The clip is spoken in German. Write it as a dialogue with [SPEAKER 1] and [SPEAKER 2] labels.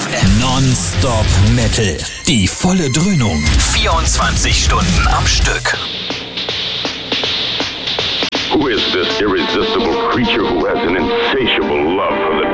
[SPEAKER 1] FM. Non-Stop Metal. Die volle Dröhnung. 24 Stunden am Stück.
[SPEAKER 2] Who is this irresistible creature who has an insatiable love for the